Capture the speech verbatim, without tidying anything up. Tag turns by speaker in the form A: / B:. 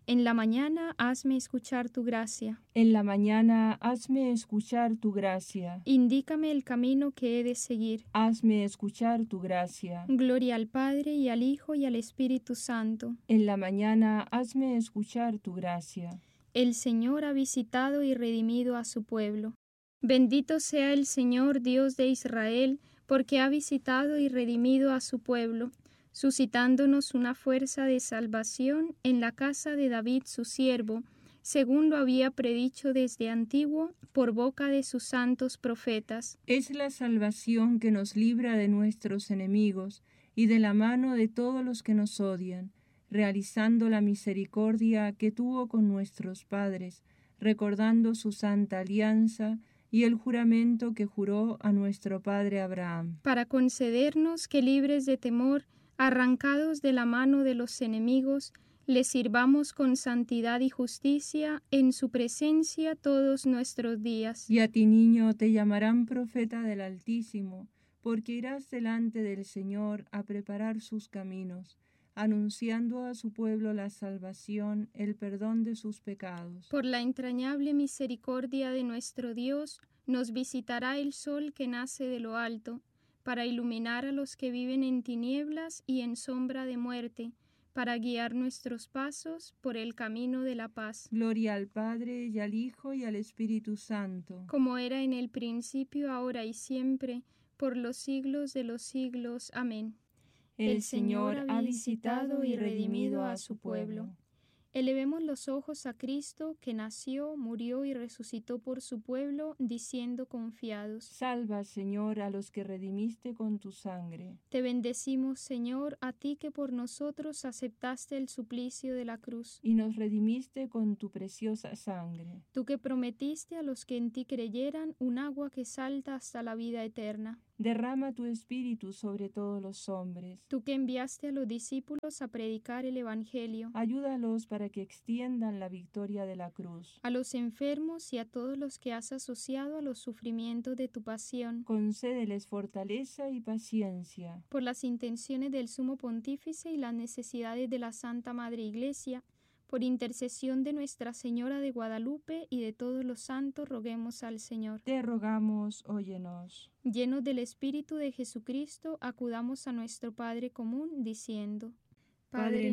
A: En la mañana hazme escuchar tu gracia.
B: En la mañana hazme escuchar tu gracia.
A: Indícame el camino que he de seguir.
B: Hazme escuchar tu gracia.
A: Gloria al Padre y al Hijo y al Espíritu Santo.
B: En la mañana hazme escuchar tu gracia.
A: El Señor ha visitado y redimido a su pueblo. Bendito sea el Señor Dios de Israel, porque ha visitado y redimido a su pueblo, suscitándonos una fuerza de salvación en la casa de David su siervo, según lo había predicho desde antiguo por boca de sus santos profetas.
B: Es la salvación que nos libra de nuestros enemigos y de la mano de todos los que nos odian, realizando la misericordia que tuvo con nuestros padres, recordando su santa alianza y el juramento que juró a nuestro padre Abraham,
A: para concedernos que libres de temor, arrancados de la mano de los enemigos, le sirvamos con santidad y justicia en su presencia todos nuestros días.
B: Y a ti, niño, te llamarán profeta del Altísimo, porque irás delante del Señor a preparar sus caminos, anunciando a su pueblo la salvación, el perdón de sus pecados.
A: Por la entrañable misericordia de nuestro Dios, nos visitará el sol que nace de lo alto, para iluminar a los que viven en tinieblas y en sombra de muerte, para guiar nuestros pasos por el camino de la paz.
B: Gloria al Padre, y al Hijo, y al Espíritu Santo.
A: Como era en el principio, ahora y siempre, por los siglos de los siglos. Amén.
B: El Señor ha visitado y redimido a su pueblo.
A: Elevemos los ojos a Cristo, que nació, murió y resucitó por su pueblo, diciendo confiados:
B: Salva, Señor, a los que redimiste con tu sangre.
A: Te bendecimos, Señor, a ti que por nosotros aceptaste el suplicio de la cruz.
B: Y nos redimiste con tu preciosa sangre.
A: Tú que prometiste a los que en ti creyeran un agua que salta hasta la vida eterna.
B: Derrama tu espíritu sobre todos los hombres.
A: Tú que enviaste a los discípulos a predicar el Evangelio.
B: Ayúdalos para que extiendan la victoria de la cruz.
A: A los enfermos y a todos los que has asociado a los sufrimientos de tu pasión.
B: Concédeles fortaleza y paciencia.
A: Por las intenciones del Sumo Pontífice y las necesidades de la Santa Madre Iglesia, por intercesión de Nuestra Señora de Guadalupe y de todos los santos, roguemos al Señor.
B: Te rogamos, óyenos.
A: Llenos del Espíritu de Jesucristo, acudamos a nuestro Padre común, diciendo:
B: Padre